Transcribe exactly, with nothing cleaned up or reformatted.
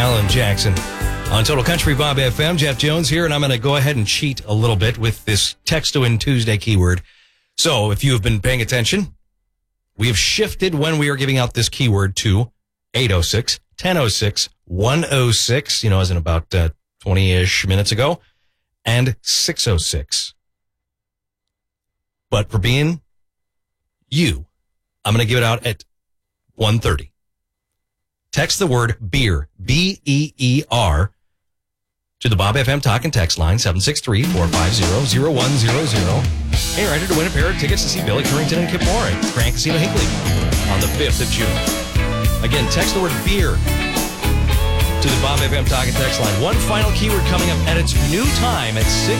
Alan Jackson. On Total Country Bob F M, Jeff Jones here, and I'm going to go ahead and cheat a little bit with this Text to Win Tuesday keyword. So if you have been paying attention, we have shifted when we are giving out this keyword to eight oh six, ten oh six, one oh six, you know, as in about uh, twenty-ish minutes ago, and six oh six. But for being you, I'm going to give it out at one thirty. Text the word beer, B E E R, to the Bob F M Talk and Text line, seven six three, four five zero, zero one zero zero. And you're entered to win a pair of tickets to see Billy Currington and Kip Moore at Grand Casino Hinckley on the fifth of June. Again, text the word beer to the Bob F M Talk and Text line. One final keyword coming up at its new time at six